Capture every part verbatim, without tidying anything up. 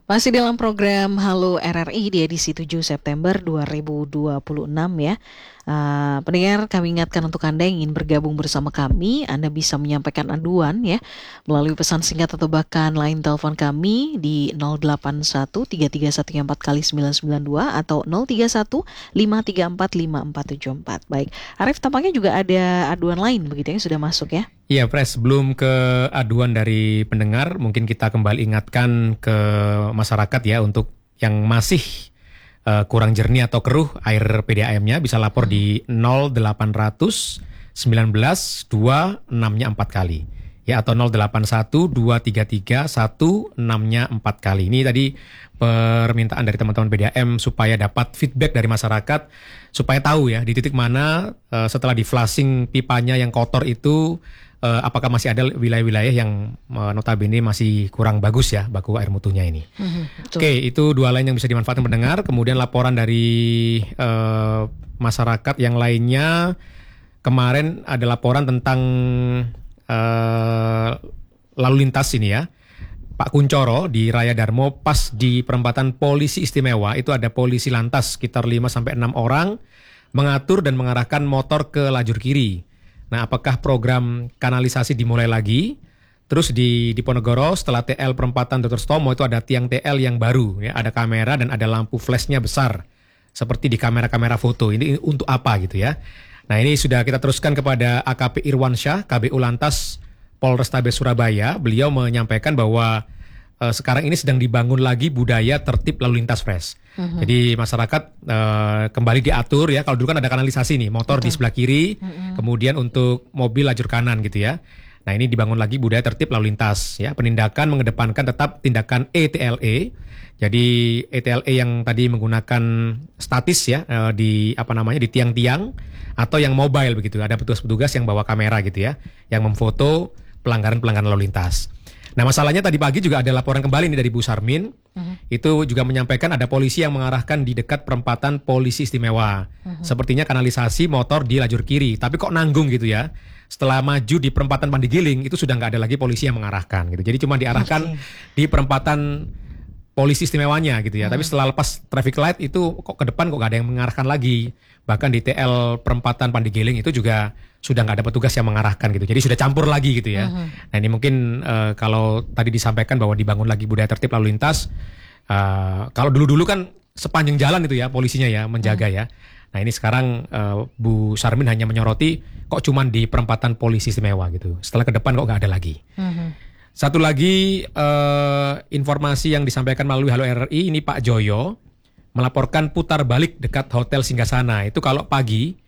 Masih dalam program Halo R R I di edisi tujuh September dua ribu dua puluh enam ya. Uh, pendengar, kami ingatkan untuk Anda yang ingin bergabung bersama kami, Anda bisa menyampaikan aduan ya melalui pesan singkat atau bahkan line telepon kami di nol delapan satu tiga tiga satu empat kali sembilan sembilan dua atau nol tiga satu lima tiga empat lima empat tujuh empat. Baik, Arief, tampaknya juga ada aduan lain begitu yang sudah masuk ya. Iya, Pres, sebelum ke aduan dari pendengar, mungkin kita kembali ingatkan ke masyarakat ya untuk yang masih uh, kurang jernih atau keruh air P D A M-nya bisa lapor di nol delapan ratus sembilan belas dua enam-nya empat kali. Ya, atau nol delapan satu dua tiga tiga satu enam-nya empat kali. Ini tadi permintaan dari teman-teman P D A M supaya dapat feedback dari masyarakat supaya tahu ya di titik mana uh, setelah di flushing pipanya yang kotor itu Uh, apakah masih ada wilayah-wilayah yang uh, notabene masih kurang bagus ya baku air mutunya ini. Mm-hmm, Oke, okay, itu dua lain yang bisa dimanfaatkan pendengar. Kemudian laporan dari uh, masyarakat yang lainnya, kemarin ada laporan tentang uh, lalu lintas ini ya. Pak Kuncoro di Raya Darmo pas di perempatan polisi istimewa itu ada polisi lantas sekitar lima sampai enam orang mengatur dan mengarahkan motor ke lajur kiri. Nah, apakah program kanalisasi dimulai lagi? Terus di Diponegoro setelah T L perempatan Doktor Sutomo itu ada tiang T L yang baru, ya, ada kamera dan ada lampu flashnya besar, seperti di kamera-kamera foto. Ini untuk apa gitu ya? Nah, ini sudah kita teruskan kepada A K P Irwansyah, K B U Lantas Polrestabes Surabaya. Beliau menyampaikan bahwa uh, sekarang ini sedang dibangun lagi budaya tertib lalu lintas, Fresh. Uh-huh. Jadi masyarakat uh, kembali diatur ya. Kalau dulu kan ada kanalisasi nih, motor uh-huh. di sebelah kiri, uh-huh. kemudian untuk mobil lajur kanan gitu ya. Nah, ini dibangun lagi budaya tertib lalu lintas ya. Penindakan mengedepankan tetap tindakan E T L E. Jadi E T L E yang tadi menggunakan statis ya uh, di apa namanya di tiang-tiang atau yang mobile begitu. Ada petugas-petugas yang bawa kamera gitu ya, yang memfoto pelanggaran-pelanggaran lalu lintas. Nah, masalahnya tadi pagi juga ada laporan kembali nih dari Bu Sarmin. Uh-huh. Itu juga menyampaikan ada polisi yang mengarahkan di dekat perempatan polisi istimewa. Uh-huh. Sepertinya kanalisasi motor di lajur kiri. Tapi kok nanggung gitu ya. Setelah maju di perempatan Pandigiling itu sudah nggak ada lagi polisi yang mengarahkan gitu. Jadi cuma diarahkan okay. di perempatan polisi istimewanya gitu ya. Uh-huh. Tapi setelah lepas traffic light itu kok ke depan kok nggak ada yang mengarahkan lagi. Bahkan di T L perempatan Pandigiling itu juga sudah nggak ada petugas yang mengarahkan gitu. Jadi sudah campur lagi gitu ya. Uh-huh. Nah, ini mungkin uh, kalau tadi disampaikan bahwa dibangun lagi budaya tertib lalu lintas. Uh, kalau dulu-dulu kan sepanjang jalan itu ya polisinya ya menjaga uh-huh. ya. Nah, ini sekarang uh, Bu Sarmin hanya menyoroti kok cuman di perempatan polisi istimewa gitu. Setelah ke depan kok nggak ada lagi. Uh-huh. Satu lagi uh, informasi yang disampaikan melalui Halo R R I, ini Pak Joyo melaporkan putar balik dekat Hotel Singgasana. Itu kalau pagi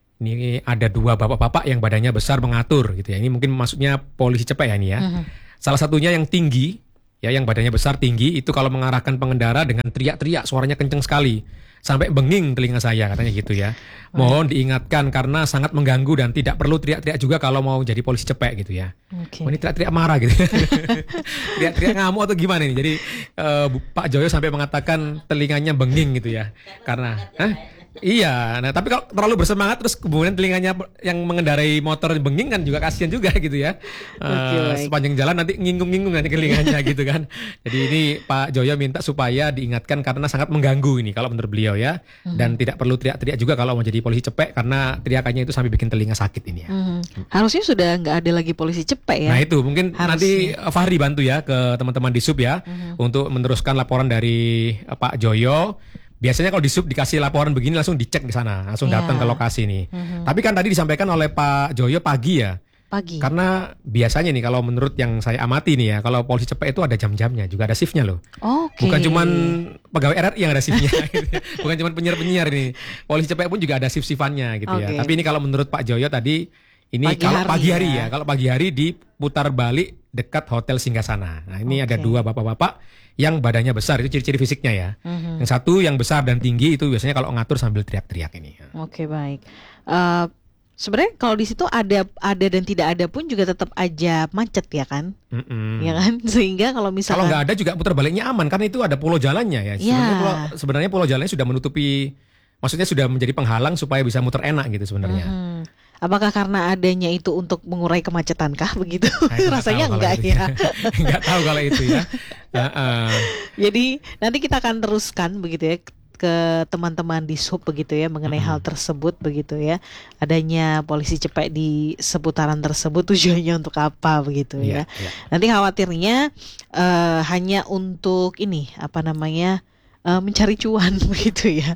ini ada dua bapak-bapak yang badannya besar mengatur gitu ya. Ini mungkin maksudnya polisi cepek ya ini ya. Uh-huh. Salah satunya yang tinggi ya, yang badannya besar tinggi itu kalau mengarahkan pengendara dengan teriak-teriak, suaranya kenceng sekali. Sampai benging telinga saya katanya gitu ya. Mohon diingatkan karena sangat mengganggu dan tidak perlu teriak-teriak juga kalau mau jadi polisi cepek gitu ya. Okay. Oh, ini teriak-teriak marah gitu. Teriak-teriak ngamuk atau gimana nih? Jadi uh, Pak Joyo sampai mengatakan telinganya benging gitu ya. Karena Hah? Iya, nah tapi kalau terlalu bersemangat terus kemudian telinganya yang mengendarai motor benging kan juga kasihan juga gitu ya. Uh, okay, sepanjang jalan nanti nginggung-nginggung nanti telinganya gitu kan. Jadi ini Pak Joyo minta supaya diingatkan karena sangat mengganggu ini kalau menurut beliau ya. Mm-hmm. Dan tidak perlu teriak-teriak juga kalau mau jadi polisi cepek karena teriakannya itu sampai bikin telinga sakit ini ya. Mm-hmm. Harusnya sudah nggak ada lagi polisi cepek ya. Nah itu mungkin harusnya. Nanti Fahri bantu ya ke teman-teman di Sub ya. Mm-hmm. Untuk meneruskan laporan dari Pak Joyo. Biasanya kalau di Sub dikasih laporan begini langsung dicek di sana, langsung yeah. datang ke lokasi nih. Mm-hmm. Tapi kan tadi disampaikan oleh Pak Joyo pagi ya. Pagi. Karena biasanya nih kalau menurut yang saya amati nih ya, kalau polisi cepek itu ada jam-jamnya, juga ada shiftnya loh. Okay. Bukan cuman pegawai R R I yang ada shiftnya, gitu ya. Bukan cuman penyiar-penyiar nih. Polisi cepek pun juga ada shift-shiftannya gitu okay. ya. Tapi ini kalau menurut Pak Joyo tadi, ini pagi kalau hari pagi hari ya. ya, kalau pagi hari diputar balik dekat Hotel Singgasana. Nah ini okay. ada dua bapak-bapak yang badannya besar, itu ciri-ciri fisiknya ya. Mm-hmm. Yang satu yang besar dan tinggi itu biasanya kalau ngatur sambil teriak-teriak ini. Oke okay, baik. Uh, sebenarnya kalau di situ ada ada dan tidak ada pun juga tetap aja macet ya kan? Mm-mm. Ya kan? Sehingga kalau misalkan kalau nggak ada juga putar baliknya aman karena itu ada pulau jalannya ya. Sebenarnya yeah. pulau, sebenarnya pulau jalannya sudah menutupi, maksudnya sudah menjadi penghalang supaya bisa muter enak gitu sebenarnya. Mm-hmm. Apakah karena adanya itu untuk mengurai kemacetan kah begitu? Nah, itu nggak Rasanya tahu kalau enggak itu ya. Nggak tahu kalau itu ya. Heeh. Jadi nanti kita akan teruskan begitu ya ke teman-teman di sub begitu ya mengenai Mm-mm. hal tersebut begitu ya. Adanya polisi cepek di seputaran tersebut tujuannya untuk apa begitu ya. Iya, iya. Nanti khawatirnya eh, hanya untuk ini apa namanya eh, mencari cuan begitu ya.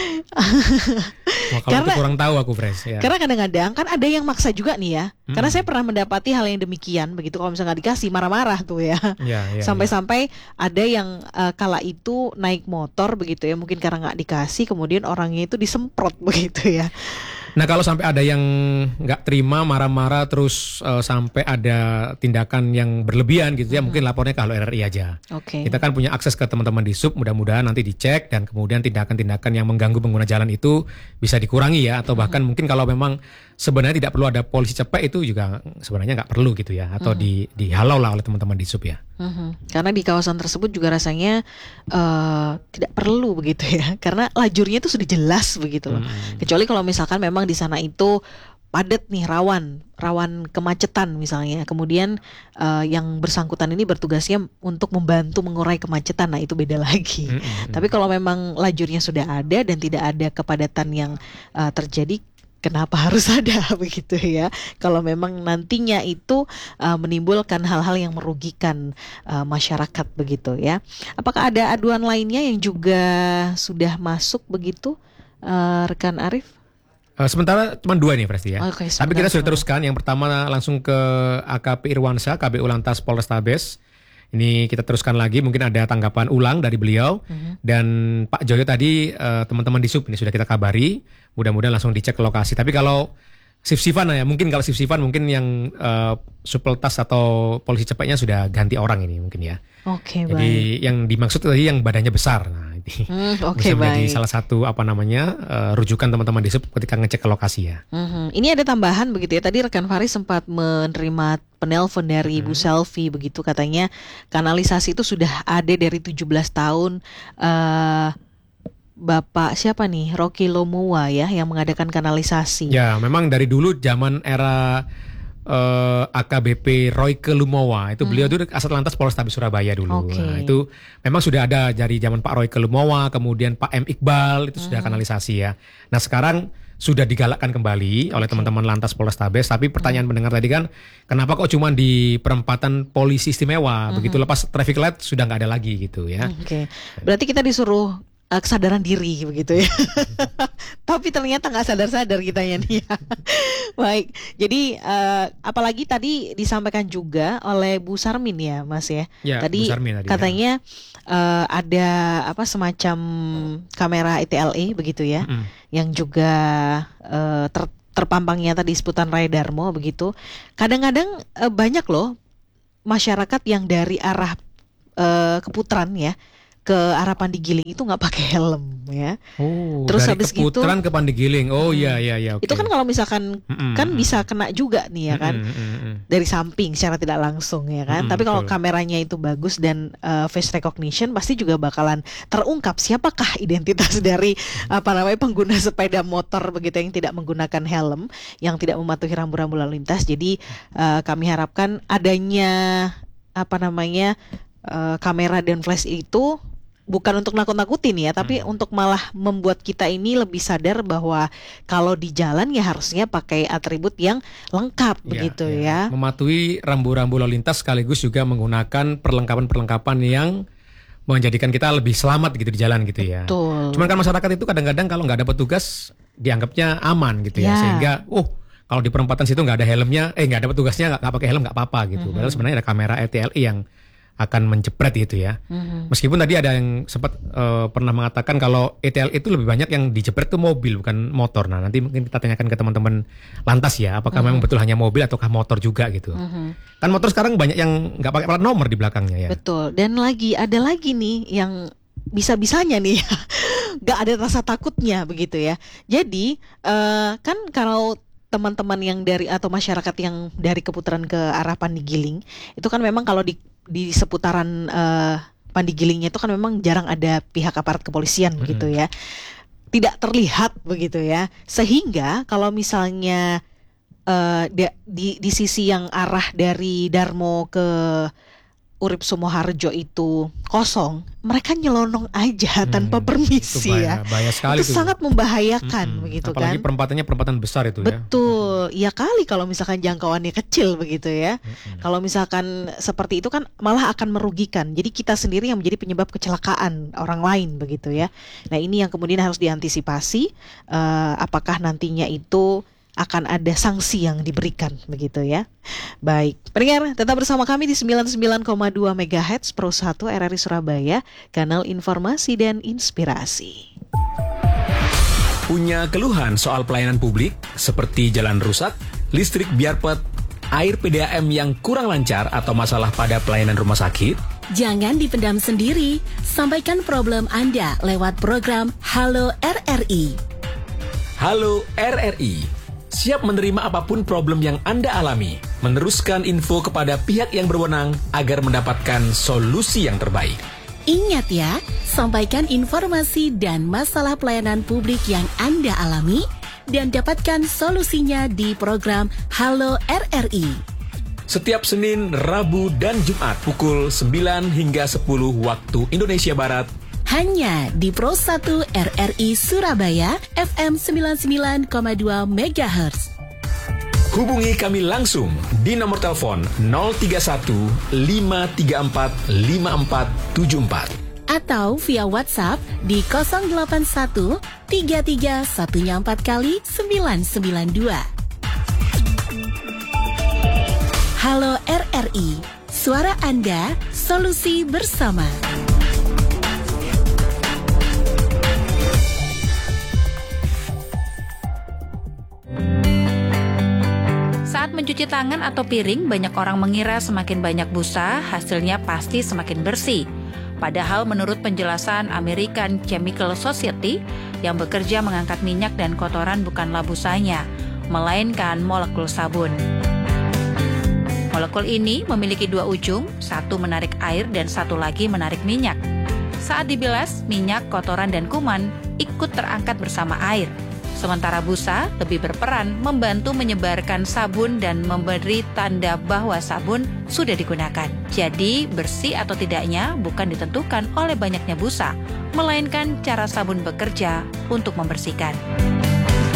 Wah, kalau Karena itu kurang tahu aku, Fresh ya. Karena kadang-kadang kan ada yang maksa juga nih ya. Mm-mm. Karena saya pernah mendapati hal yang demikian begitu, kalau misalnya nggak dikasih marah-marah tuh ya. Iya, iya, iya. Sampai-sampai ada yang eh, kala itu naik motor begitu ya, mungkin karena nggak dikasih, kemudian orangnya itu disemprot begitu ya. Nah, kalau sampai ada yang nggak terima, marah-marah, terus eh, sampai ada tindakan yang berlebihan gitu ya, mungkin lapornya ke Halo R R I aja. Oke. Kita kan punya akses ke teman-teman di sub, mudah-mudahan nanti dicek dan kemudian tindakan-tindakan yang mengganggu pengguna jalan itu bisa dikurangi ya, atau bahkan mungkin kalau memang sebenarnya tidak perlu ada polisi cepek itu juga sebenarnya nggak perlu gitu ya, atau di dihalau lah oleh teman-teman di sub ya. Mhm. Karena di kawasan tersebut juga rasanya eh, tidak perlu begitu ya, karena lajurnya itu sudah jelas begitu loh. Hmm. Kecuali kalau misalkan memang di sana itu padat nih, rawan, rawan kemacetan misalnya. Kemudian eh, yang bersangkutan ini bertugasnya untuk membantu mengurai kemacetan, nah itu beda lagi. Mm-mm. Tapi kalau memang lajurnya sudah ada dan tidak ada kepadatan yang eh, terjadi, kenapa harus ada begitu ya? Kalau memang nantinya itu uh, menimbulkan hal-hal yang merugikan uh, masyarakat begitu ya. Apakah ada aduan lainnya yang juga sudah masuk begitu, uh, rekan Arif? Eh, sementara cuma dua nih Presti ya. Oke, Tapi sebentar, kita sudah sebentar. teruskan. Yang pertama langsung ke A K P Irwansyah, K B U Lantas Polrestabes. Ini kita teruskan lagi, mungkin ada tanggapan ulang dari beliau. Mhm. Dan Pak Joyo tadi eh, teman-teman di sub ini sudah kita kabari. Mudah-mudahan langsung dicek ke lokasi. Tapi kalau shift-shiftan ya, mungkin kalau shift-shiftan mungkin yang eh, supeltas atau polisi cepatnya sudah ganti orang ini mungkin ya. Oke, baik. Jadi yang dimaksud tadi yang badannya besar. Nah, ini Hmm, oke, bisa menjadi baik. salah satu apa namanya eh, rujukan teman-teman di sub ketika ngecek ke lokasi ya. Mhm. Ini ada tambahan begitu ya. Tadi rekan Faris sempat menerima penelpon dari Ibu Selvi begitu, katanya kanalisasi itu sudah ada dari tujuh belas tahun. eh Bapak siapa nih? Rocky Lomowa ya yang mengadakan kanalisasi. Ya, memang dari dulu zaman era eh, A K B P Royke Lumowa itu beliau itu Kasat Lantas Polrestabes Surabaya dulu. Oke. Nah, itu memang sudah ada dari zaman Pak Royke Lumowa, kemudian Pak M Iqbal itu sudah kanalisasi ya. Nah, sekarang sudah digalakkan kembali oleh teman-teman Lantas Polrestabes. Tapi pertanyaan pendengar tadi kan, kenapa kok cuma di perempatan polisi istimewa? Begitu lepas traffic light sudah nggak ada lagi gitu ya. Oke. Berarti kita disuruh uh, kesadaran diri begitu ya. Tapi ternyata nggak sadar-sadar kitanya nih ya. Baik. Jadi uh, apalagi tadi disampaikan juga oleh Bu Sarmin ya, Mas ya. Ya, tadi Bu Sarmin tadi, ya. katanya uh, ada apa semacam kamera E T L E begitu ya, Mm-mm. yang juga uh, ter terpampangnya tadi seputar Raya Darmo begitu. Kadang-kadang uh, banyak loh masyarakat yang dari arah uh, Keputaran ya ke arah Pandigiling itu nggak pakai helm ya. Oh, Terus dari habis gitu- Keputaran ke Pandigiling. Oh iya iya iya. oke. Itu kan kalau misalkan Mm-mm, kan mm-mm. bisa kena juga nih ya kan. Mm-mm, mm-mm. Dari samping secara tidak langsung ya kan. Mm-mm, Tapi kalau betul. kameranya itu bagus dan uh, face recognition pasti juga bakalan terungkap siapakah identitas dari apa namanya pengguna sepeda motor begitu yang tidak menggunakan helm, yang tidak mematuhi rambu-rambu lalu lintas. Jadi uh, kami harapkan adanya apa namanya uh, kamera dan flash itu bukan untuk nakut-nakutin ya, tapi Hmm. untuk malah membuat kita ini lebih sadar bahwa kalau di jalan ya harusnya pakai atribut yang lengkap Ya, begitu ya. ya. Mematuhi rambu-rambu lalu lintas sekaligus juga menggunakan perlengkapan-perlengkapan yang menjadikan kita lebih selamat gitu di jalan gitu ya. Betul. Cuman kan masyarakat itu kadang-kadang kalau nggak ada petugas dianggapnya aman gitu ya, Ya. sehingga oh kalau di perempatan situ nggak ada helmnya, eh nggak ada petugasnya nggak nggak pakai helm nggak apa-apa gitu. Mhm. Padahal sebenarnya ada kamera E T L I yang akan menjepret gitu ya. Mhm. Meskipun tadi ada yang sempat eh, pernah mengatakan kalau E T L I itu lebih banyak yang dijepret tuh mobil bukan motor. Nah nanti mungkin kita tanyakan ke teman-teman lantas ya, apakah memang betul hanya mobil ataukah motor juga gitu. Mhm. Kan motor sekarang banyak yang nggak pakai plat nomor di belakangnya ya. Betul. Dan lagi ada lagi nih yang bisa-bisanya nih ya, nggak ada rasa takutnya begitu ya. Jadi eh, kan kalau teman-teman yang dari atau masyarakat yang dari Keputaran ke arah Pandigiling itu kan memang kalau di di seputaran eh, Pandigilingnya itu kan memang jarang ada pihak aparat kepolisian begitu ya. Tidak terlihat begitu ya. Sehingga kalau misalnya uh, da- di di sisi yang arah dari Darmo ke Urip Sumoharjo itu kosong, mereka nyelonong aja Hmm, tanpa itu permisi bahaya, ya. bahaya sekali Itu tuh. sangat membahayakan Mm-mm. begitu Apalagi kan. perempatannya perempatan besar itu ya. Betul, ya kali kalau misalkan jangkauannya kecil begitu ya. Mm-mm. Kalau misalkan seperti itu kan malah akan merugikan. Jadi kita sendiri yang menjadi penyebab kecelakaan orang lain begitu ya. Nah ini yang kemudian harus diantisipasi. Eh, apakah nantinya itu akan ada sanksi yang diberikan begitu ya. Baik, pendengar tetap bersama kami di sembilan puluh sembilan koma dua megahertz Pro satu R R I Surabaya, kanal informasi dan inspirasi. Punya keluhan soal pelayanan publik seperti jalan rusak, listrik biarpet, air P D A M yang kurang lancar atau masalah pada pelayanan rumah sakit? Jangan dipendam sendiri, sampaikan problem Anda lewat program Halo R R I. Halo R R I, siap menerima apapun problem yang Anda alami, meneruskan info kepada pihak yang berwenang agar mendapatkan solusi yang terbaik. Ingat ya, sampaikan informasi dan masalah pelayanan publik yang Anda alami dan dapatkan solusinya di program Halo R R I. Setiap Senin, Rabu, dan Jumat pukul sembilan hingga sepuluh waktu Indonesia Barat. Hanya di Pro satu R R I Surabaya F M sembilan puluh sembilan koma dua megahertz. Hubungi kami langsung di nomor telepon nol tiga satu lima tiga empat lima empat tujuh empat Atau via WhatsApp di nol delapan satu tiga tiga satu empat kali sembilan sembilan dua. Halo R R I, suara Anda, solusi bersama. Saat mencuci tangan atau piring, banyak orang mengira semakin banyak busa, hasilnya pasti semakin bersih. Padahal menurut penjelasan American Chemical Society, yang bekerja mengangkat minyak dan kotoran bukanlah busanya, melainkan molekul sabun. Molekul ini memiliki dua ujung, satu menarik air dan satu lagi menarik minyak. Saat dibilas, minyak, kotoran, dan kuman ikut terangkat bersama air. Sementara busa lebih berperan membantu menyebarkan sabun dan memberi tanda bahwa sabun sudah digunakan. Jadi, bersih atau tidaknya bukan ditentukan oleh banyaknya busa, melainkan cara sabun bekerja untuk membersihkan.